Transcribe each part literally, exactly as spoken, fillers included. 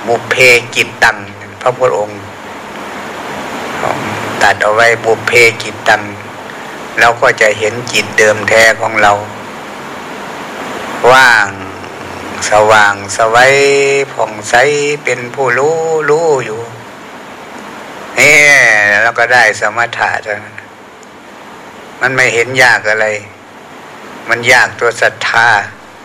บุพเพจิตตังพระพุทธองค์ตัดเอาไว้บุพเพจิตตังเราก็จะเห็นจิตเดิมแท้ของเราว่างสว่างสวัยผ่องใสเป็นผู้รู้รู้อยู่นี่เราก็ได้สมถะเท่านั้นมันไม่เห็นยากอะไรมันยากตัวศรัทธา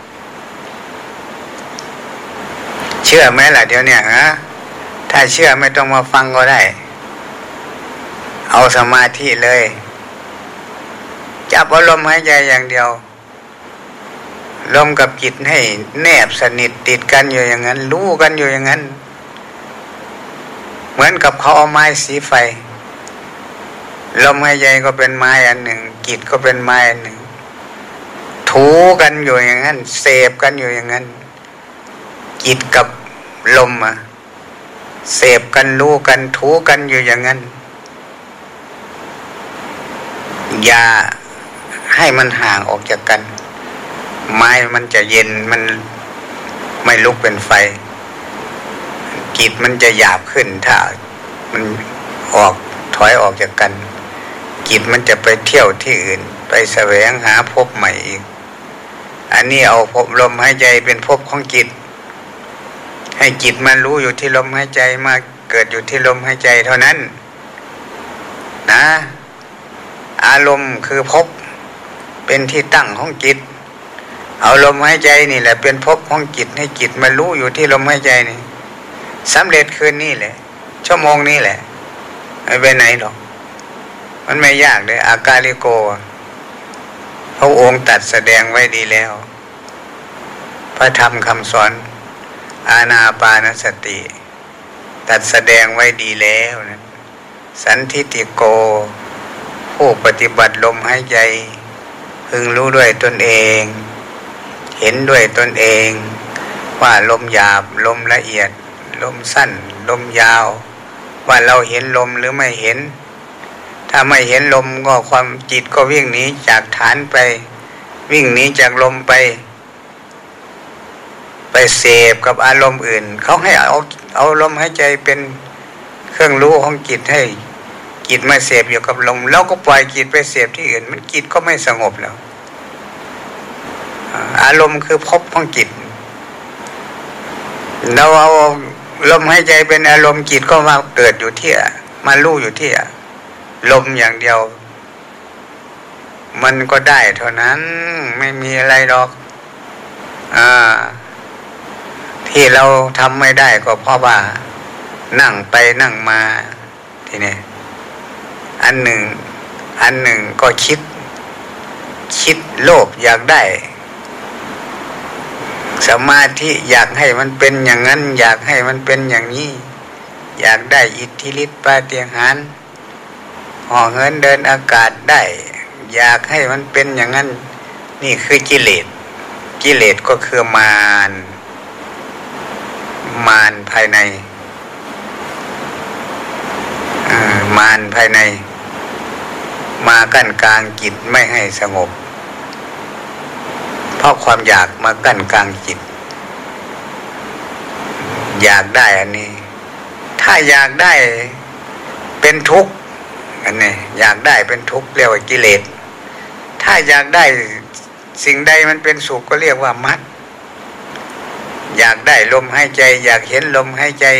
เชื่อไหมล่ะเดี๋ยวเนี้ยฮะถ้าเชื่อไม่ต้องมาฟังก็ได้เอาสมาธิเลยจับอารมณ์หายใจอย่างเดียวลมกับจิตให้แนบสนิทติดกันอยู่อย่างนั้นรู้กันอยู่อย่างนั้นเหมือนกับเขาเอาไม้สีไฟลมหายใจก็เป็นไม้อันหนึ่งจิตก็เป็นไม้อันหนึ่งถูกันอยู่อย่างนั้นเสพกันอยู่อย่างนั้นจิตกับลมอ่ะเสพกันรู้กันถูกันอยู่อย่างนั้นอย่าให้มันห่างออกจากกันไม้มันจะเย็นมันไม่ลุกเป็นไฟจิตมันจะหยาบขึ้นถ้ามันออกถอยออกจากกันจิตมันจะไปเที่ยวที่อื่นไปแสวงหาภพใหม่อีกอันนี้เอาภพลมหายใจเป็นภพของจิตให้จิตมันรู้อยู่ที่ลมหายใจมาเกิดอยู่ที่ลมหายใจเท่านั้นนะอารมณ์คือภพเป็นที่ตั้งของจิตเอาลมหายใจนี่แหละเป็นภพของจิตให้จิตมารู้อยู่ที่ลมหายใจนี่สำเร็จคืนนี้แหละชั่วโมงนี้แหละไม่ไปไหนหรอกมันไม่ยากเลยอากาลิโกพระองค์ตัดแสดงไว้ดีแล้วพระธรรมคำสอนอานาปานสติตัดแสดงไว้ดีแล้วนะสันทิติโกผู้ปฏิบัติลมหายใจพึงรู้ด้วยตนเองเห็นด้วยตนเองว่าลมหยาบลมละเอียดลมสั้นลมยาวว่าเราเห็นลมหรือไม่เห็นถ้าไม่เห็นลมก็ความจิตก็วิ่งหนีจากฐานไปวิ่งหนีจากลมไปไปเสพกับอารมณ์อื่นเขาให้เอาเอาลมหายใจเป็นเครื่องรู้ของจิตให้จิตมาเสพอยู่กับลมแล้วก็ปล่อยจิตไปเสพที่อื่นมันจิตก็ไม่สงบแล้วอารมณ์คือภพของจิตเราเอาลมหายใจเป็นอารมณ์จิตก็มาเกิดอยู่ที่มารู้อยู่ที่ลมอย่างเดียวมันก็ได้เท่านั้นไม่มีอะไรหรอกอ่าที่เราทำไม่ได้ก็เพราะว่านั่งไปนั่งมาทีนี้อันหนึ่งอันหนึ่งก็คิดคิดโลภอยากได้สมาธิอยากให้มันเป็นอย่างนั้นอยากให้มันเป็นอย่างนี้อยากได้อิทธิฤทธิปาฏิหาริย์ห่อเหินเดินอากาศได้อยากให้มันเป็นอย่างนั้นนี่คือกิเลสกิเลสก็คือมารมารภายในมารภายในมากั้นกลางจิตไม่ให้สงบเพราะความอยากมากั้นกลางจิตอยากได้อันนี้ถ้าอยากได้เป็นทุกข์อันนี้อยากได้เป็นทุกข์เรียกว่ากิเลสถ้าอยากได้สิ่งใดมันเป็นสุขก็เรียกว่ามรรคอยากได้ลมหายใจอยากเห็นลมหายใจ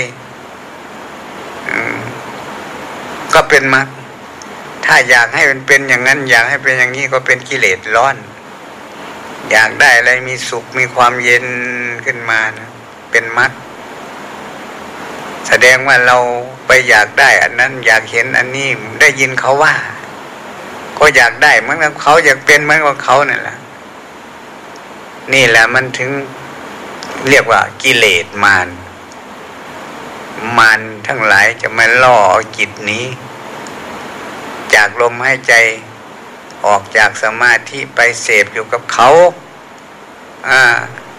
ก็เป็นมรรคถ้าอยากให้มันเป็นอย่างนั้นอยากให้เป็นอย่างนี้ก็เป็นกิเลสร้อนอยากได้อะไรมีสุขมีความเย็นขึ้นมานะเป็นมรรคแสดงว่าเราไปอยากได้อันนั้นอยากเห็นอันนี้ได้ยินเขาว่าก็อยากได้เหมือนกับเขาอยากเป็นเหมือนกับเขานั่นแหละนี่แหละมันถึงเรียกว่ากิเลสมารมารทั้งหลายจะมาล่อเอาจิตนี้จากลมหายใจออกจากสมาธิไปเสพอยู่กับเขาอ่า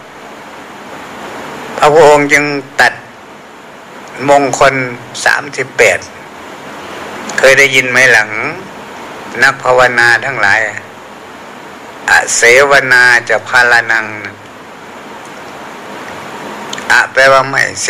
พระพุทธองค์จึงตัดมงคลสามสิบแปดเคยได้ยินไหมหลังนักภาวนาทั้งหลายอเสวนาจะพาลานังอะแปลว่าไม่เส